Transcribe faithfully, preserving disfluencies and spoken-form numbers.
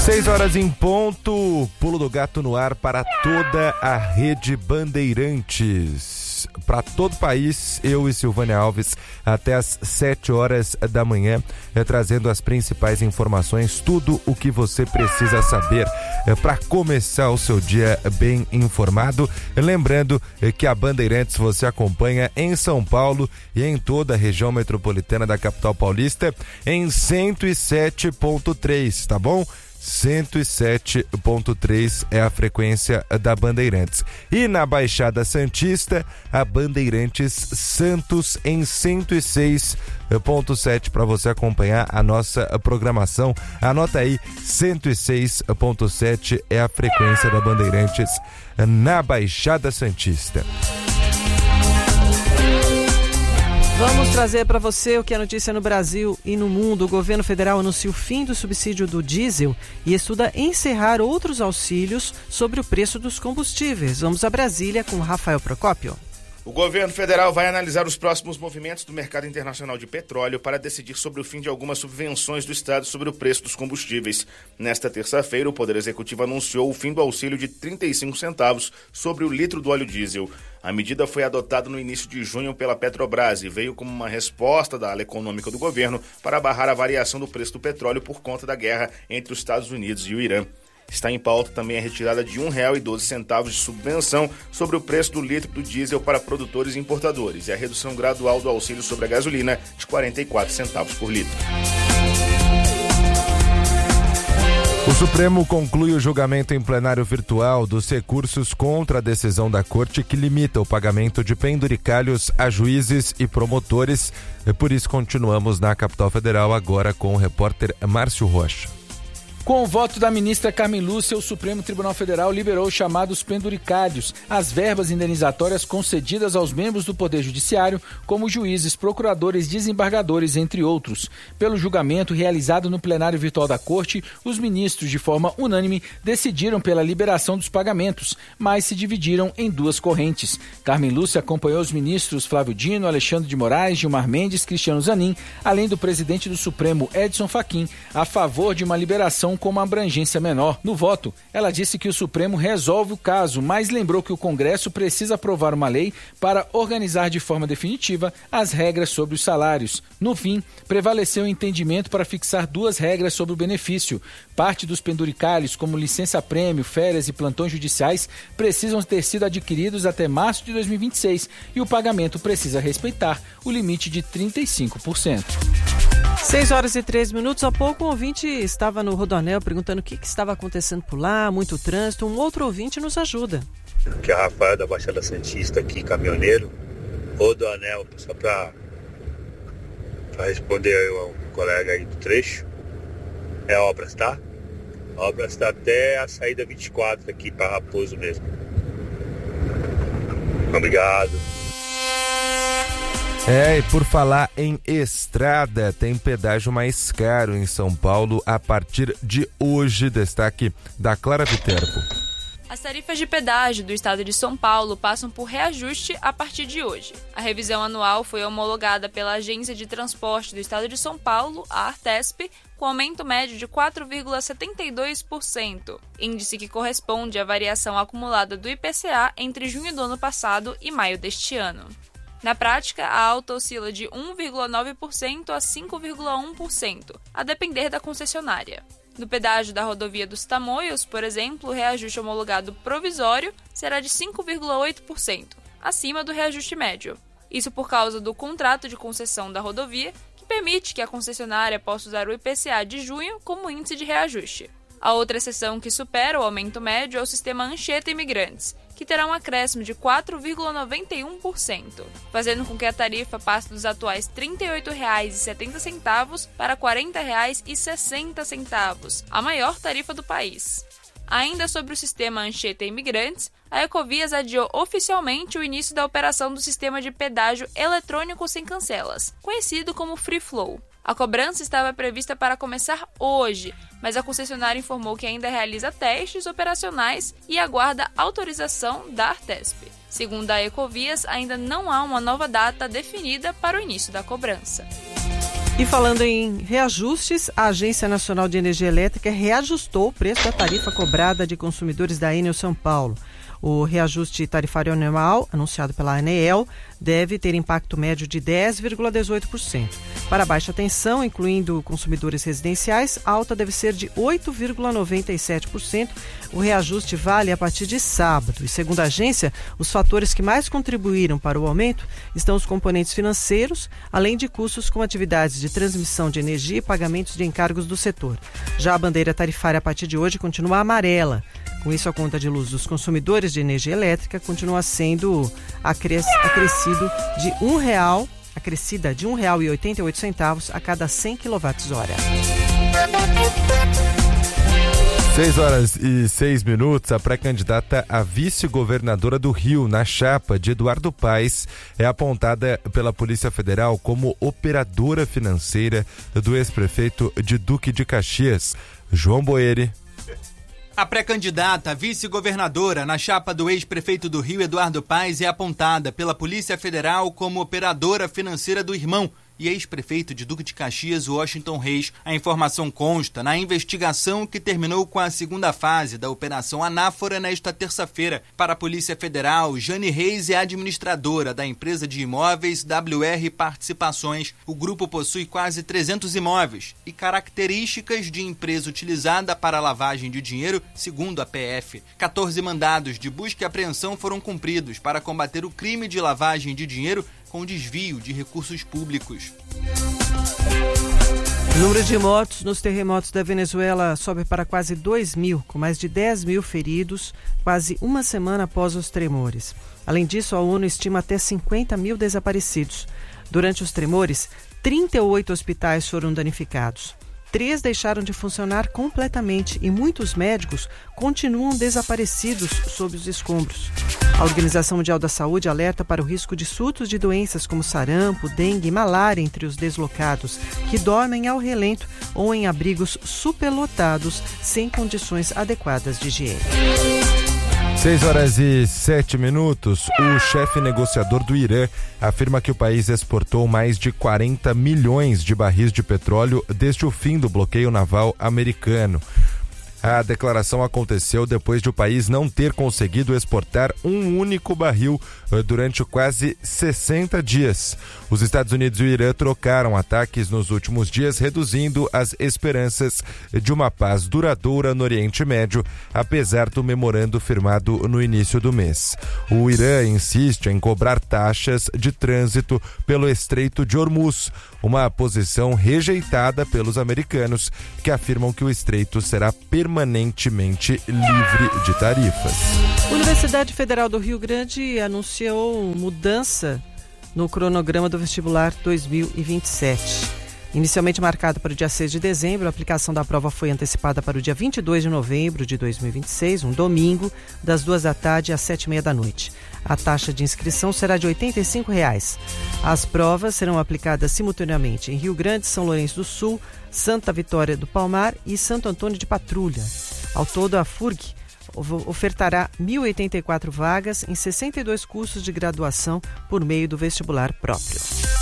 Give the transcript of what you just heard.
Seis horas em ponto, Pulo do Gato no ar para toda a rede Bandeirantes. Para todo o país, eu e Silvânia Alves, até às sete horas da manhã, eh, trazendo as principais informações, tudo o que você precisa saber eh, para começar o seu dia bem informado. Lembrando eh, que a Bandeirantes você acompanha em São Paulo e em toda a região metropolitana da capital paulista em cento e sete ponto três, tá bom? cento e sete ponto três é a frequência da Bandeirantes. E na Baixada Santista, a Bandeirantes Santos em cento e seis ponto sete para você acompanhar a nossa programação. Anota aí, cento e seis ponto sete é a frequência da Bandeirantes na Baixada Santista. Vamos trazer para você o que é notícia no Brasil e no mundo. O governo federal anuncia o fim do subsídio do diesel e estuda encerrar outros auxílios sobre o preço dos combustíveis. Vamos a Brasília com Rafael Procópio. O governo federal vai analisar os próximos movimentos do mercado internacional de petróleo para decidir sobre o fim de algumas subvenções do Estado sobre o preço dos combustíveis. Nesta terça-feira, o Poder Executivo anunciou o fim do auxílio de trinta e cinco centavos sobre o litro do óleo diesel. A medida foi adotada no início de junho pela Petrobras e veio como uma resposta da ala econômica do governo para barrar a variação do preço do petróleo por conta da guerra entre os Estados Unidos e o Irã. Está em pauta também a retirada de um real e doze centavos de subvenção sobre o preço do litro do diesel para produtores e importadores e a redução gradual do auxílio sobre a gasolina de quarenta e quatro centavos por litro. O Supremo conclui o julgamento em plenário virtual dos recursos contra a decisão da Corte que limita o pagamento de penduricalhos a juízes e promotores. Por isso, continuamos na capital federal agora com o repórter Márcio Rocha. Com o voto da ministra Carmen Lúcia, o Supremo Tribunal Federal liberou os chamados penduricários, as verbas indenizatórias concedidas aos membros do Poder Judiciário, como juízes, procuradores, desembargadores, entre outros. Pelo julgamento realizado no plenário virtual da Corte, os ministros, de forma unânime, decidiram pela liberação dos pagamentos, mas se dividiram em duas correntes. Carmen Lúcia acompanhou os ministros Flávio Dino, Alexandre de Moraes, Gilmar Mendes, Cristiano Zanin, além do presidente do Supremo, Edson Fachin, a favor de uma liberação com uma abrangência menor. No voto, ela disse que o Supremo resolve o caso, mas lembrou que o Congresso precisa aprovar uma lei para organizar de forma definitiva as regras sobre os salários. No fim, prevaleceu o entendimento para fixar duas regras sobre o benefício. Parte dos penduricalhos, como licença-prêmio, férias e plantões judiciais, precisam ter sido adquiridos até março de dois mil e vinte e seis e o pagamento precisa respeitar o limite de trinta e cinco por cento. seis horas e três minutos. Há pouco um ouvinte estava no Rodoanel perguntando o que, que estava acontecendo por lá, muito trânsito. Um outro ouvinte nos ajuda. Aqui é o Rafael da Baixada Santista, aqui caminhoneiro. Rodoanel, só para responder ao colega aí do trecho. É obras, tá? Obras está até a saída vinte e quatro aqui para Raposo mesmo. Obrigado. É, e por falar em estrada, tem pedágio mais caro em São Paulo a partir de hoje. Destaque da Clara Viterbo. As tarifas de pedágio do estado de São Paulo passam por reajuste a partir de hoje. A revisão anual foi homologada pela Agência de Transporte do estado de São Paulo, a Artesp, com aumento médio de quatro vírgula setenta e dois por cento, índice que corresponde à variação acumulada do I P C A entre junho do ano passado e maio deste ano. Na prática, a alta oscila de um vírgula nove por cento a cinco vírgula um por cento, a depender da concessionária. No pedágio da rodovia dos Tamoios, por exemplo, o reajuste homologado provisório será de cinco vírgula oito por cento, acima do reajuste médio. Isso por causa do contrato de concessão da rodovia, que permite que a concessionária possa usar o I P C A de junho como índice de reajuste. A outra exceção que supera o aumento médio é o sistema Anchieta Imigrantes, que terá um acréscimo de quatro vírgula noventa e um por cento, fazendo com que a tarifa passe dos atuais trinta e oito reais e setenta centavos para quarenta reais e sessenta centavos, a maior tarifa do país. Ainda sobre o sistema Anchieta Imigrantes, a Ecovias adiou oficialmente o início da operação do sistema de pedágio eletrônico sem cancelas, conhecido como Free Flow. A cobrança estava prevista para começar hoje, mas a concessionária informou que ainda realiza testes operacionais e aguarda autorização da Artesp. Segundo a Ecovias, ainda não há uma nova data definida para o início da cobrança. E falando em reajustes, a Agência Nacional de Energia Elétrica reajustou o preço da tarifa cobrada de consumidores da Enel São Paulo. O reajuste tarifário anual, anunciado pela ANEEL, deve ter impacto médio de dez vírgula dezoito por cento. Para baixa tensão, incluindo consumidores residenciais, a alta deve ser de oito vírgula noventa e sete por cento. O reajuste vale a partir de sábado. E segundo a agência, os fatores que mais contribuíram para o aumento estão os componentes financeiros, além de custos com atividades de transmissão de energia e pagamentos de encargos do setor. Já a bandeira tarifária a partir de hoje continua amarela. Com isso, a conta de luz dos consumidores de energia elétrica continua sendo acres- acrescido de um real, acrescida de um real e oitenta e oito centavos a cada cem quilowatts-hora. seis horas e seis minutos, a pré-candidata a vice-governadora do Rio, na chapa de Eduardo Paes, é apontada pela Polícia Federal como operadora financeira do ex-prefeito de Duque de Caxias, João Boeri. A pré-candidata a vice-governadora na chapa do ex-prefeito do Rio, Eduardo Paes, é apontada pela Polícia Federal como operadora financeira do irmão e ex-prefeito de Duque de Caxias, Washington Reis. A informação consta na investigação que terminou com a segunda fase da Operação Anáfora nesta terça-feira. Para a Polícia Federal, Jane Reis é administradora da empresa de imóveis W R Participações. O grupo possui quase trezentos imóveis e características de empresa utilizada para lavagem de dinheiro, segundo a P F. quatorze mandados de busca e apreensão foram cumpridos para combater o crime de lavagem de dinheiro com desvio de recursos públicos. O número de mortos nos terremotos da Venezuela sobe para quase dois mil, com mais de dez mil feridos, quase uma semana após os tremores. Além disso, a ONU estima até cinquenta mil desaparecidos. Durante os tremores, trinta e oito hospitais foram danificados. Três deixaram de funcionar completamente e muitos médicos continuam desaparecidos sob os escombros. A Organização Mundial da Saúde alerta para o risco de surtos de doenças como sarampo, dengue e malária entre os deslocados, que dormem ao relento ou em abrigos superlotados sem condições adequadas de higiene. seis horas e sete minutos. O chefe negociador do Irã afirma que o país exportou mais de quarenta milhões de barris de petróleo desde o fim do bloqueio naval americano. A declaração aconteceu depois de o país não ter conseguido exportar um único barril durante quase sessenta dias. Os Estados Unidos e o Irã trocaram ataques nos últimos dias, reduzindo as esperanças de uma paz duradoura no Oriente Médio, apesar do memorando firmado no início do mês. O Irã insiste em cobrar taxas de trânsito pelo Estreito de Hormuz, uma posição rejeitada pelos americanos, que afirmam que o estreito será permanentemente livre de tarifas. A Universidade Federal do Rio Grande anunciou mudança no cronograma do vestibular dois mil e vinte e sete. Inicialmente marcado para o dia seis de dezembro, a aplicação da prova foi antecipada para o dia vinte e dois de novembro de dois mil e vinte e seis, um domingo, das duas da tarde às sete e meia da noite. A taxa de inscrição será de oitenta e cinco reais. As provas serão aplicadas simultaneamente em Rio Grande, São Lourenço do Sul, Santa Vitória do Palmar e Santo Antônio de Patrulha. Ao todo, a F U R G ofertará mil e oitenta e quatro vagas em sessenta e dois cursos de graduação por meio do vestibular próprio.